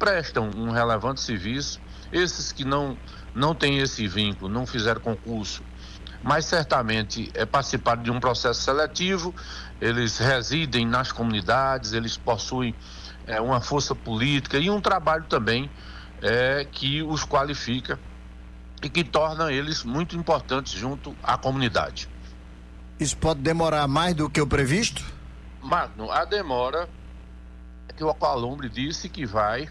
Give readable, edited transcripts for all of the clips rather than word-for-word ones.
prestam um relevante serviço. Esses que não têm esse vínculo, não fizeram concurso, mas certamente participaram de um processo seletivo, eles residem nas comunidades, eles possuem uma força política e um trabalho também que os qualifica e que torna eles muito importantes junto à comunidade. Isso pode demorar mais do que o previsto? Magno, a demora é que o Alcolumbre disse que vai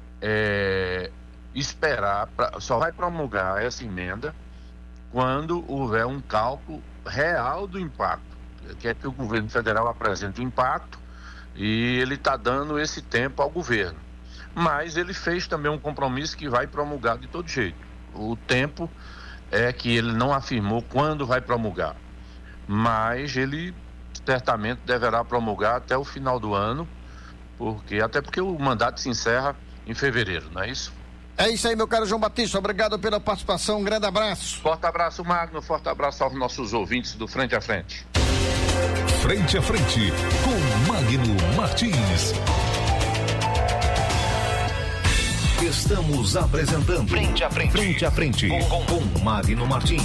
esperar, só vai promulgar essa emenda quando houver um cálculo real do impacto, que é que o governo federal apresente o impacto e ele está dando esse tempo ao governo. Mas ele fez também um compromisso que vai promulgar de todo jeito. O tempo é que ele não afirmou quando vai promulgar, mas ele certamente deverá promulgar até o final do ano, até porque o mandato se encerra em fevereiro, não é isso? É isso aí, meu caro João Batista, obrigado pela participação, um grande abraço. Forte abraço, Magno, forte abraço aos nossos ouvintes do Frente a Frente. Frente a Frente, com Magno Martins. Estamos apresentando Frente a Frente, Frente a Frente, com Magno Martins.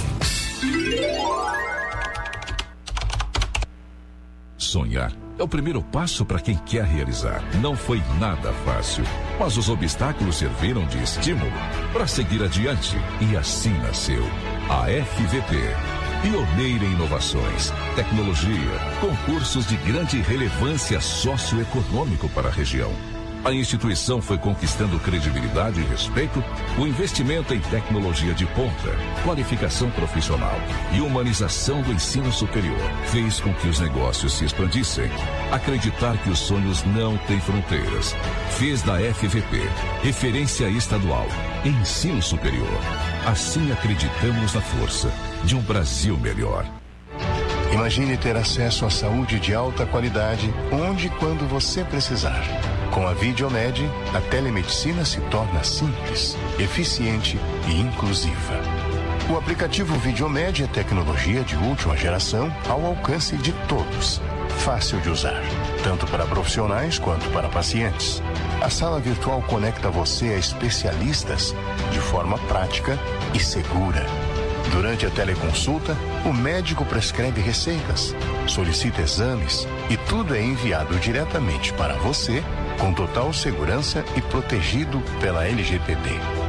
Sonhar é o primeiro passo para quem quer realizar. Não foi nada fácil, mas os obstáculos serviram de estímulo para seguir adiante. E assim nasceu a FVP. Pioneira em inovações, tecnologia, concursos de grande relevância socioeconômico para a região. A instituição foi conquistando credibilidade e respeito, o investimento em tecnologia de ponta, qualificação profissional e humanização do ensino superior fez com que os negócios se expandissem. Acreditar que os sonhos não têm fronteiras fez da FVP referência estadual em ensino superior. Assim acreditamos na força de um Brasil melhor. Imagine ter acesso à saúde de alta qualidade onde e quando você precisar. Com a Videomed, a telemedicina se torna simples, eficiente e inclusiva. O aplicativo Videomed é tecnologia de última geração ao alcance de todos. Fácil de usar, tanto para profissionais quanto para pacientes. A sala virtual conecta você a especialistas de forma prática e segura. Durante a teleconsulta, o médico prescreve receitas, solicita exames e tudo é enviado diretamente para você com total segurança e protegido pela LGPD.